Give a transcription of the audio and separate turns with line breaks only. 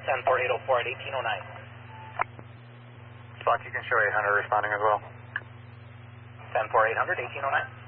10804 at 1809.
Spock, you can show 800 responding as well.
10800, 1809.